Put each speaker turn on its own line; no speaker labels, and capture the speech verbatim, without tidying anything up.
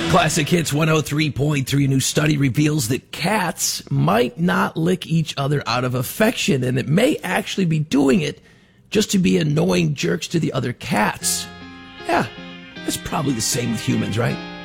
Classic Hits one oh three point three. A new study reveals that cats might not lick each other out of affection, and it may actually be doing it just to be annoying jerks to the other cats. Yeah, that's probably the same with humans, right?